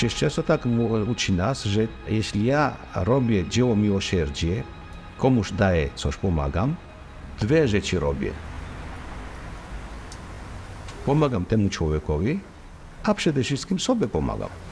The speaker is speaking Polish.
Chrześcijaństwo tak uczy nas, że jeśli ja robię dzieło miłosierdzie, komuś daję coś, pomagam, dwie rzeczy robię. Pomagam temu człowiekowi, a przede wszystkim sobie pomagam.